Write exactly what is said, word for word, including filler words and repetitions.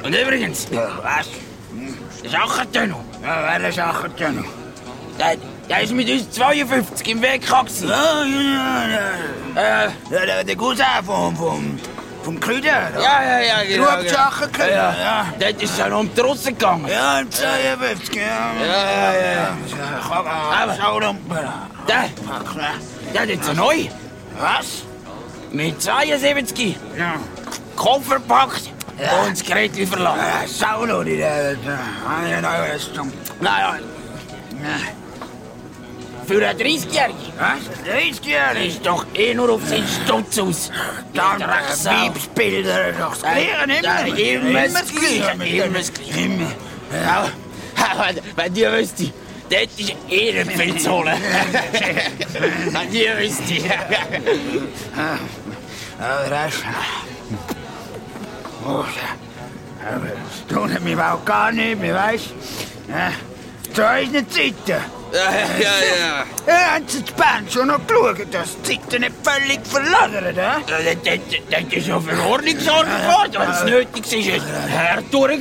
Und übrigens, Ja, was? der Schachertunnel, Ja, welcher Schachertunnel? der, der ist mit uns zweiundfünfzig im W K gewesen. Ja, ja, ja. Äh, Ja, der, der Cousin vom, vom, vom Krüder. ja, ja, ja, genau. Du hast Schacherkrüder, ja, ja. ja. Dort ist es ja noch um die Russen gegangen. Ja, im zweiundfünfzig, ja. Ja, ja, ja. Aber... Schau doch mal. Der, der hat jetzt neu. Was? Mit zweiundsiebzig. Ja. Koffer gepackt Ja. und das Gerät verlassen. Ja, schau doch, die da. Eine neue Rüstung. Naja, für einen dreißigjährigen Was? dreißigjährig? ist doch eh nur auf seinen Stutz aus. Dann Drecksau. Weibsbilder, doch das Gleiche, Ja, immer. immer das Gleiche, mit immer dem- das Gleiche. Immer. Ja, aber wenn die wüsste, dort ist eh nicht viel zu holen. Wenn die wüsste. Aber das... Oh, aber das tut mich auch gar nicht mehr, weißt du? Ja, zu unseren Zeiten. Ja, ja, ja. Ja, haben sie die Band schon noch geschaut, dass die Zeiten nicht völlig verlagert, hä? Das ist ja für Ordnung gesorgt worden, wenn es nötig ist. Herr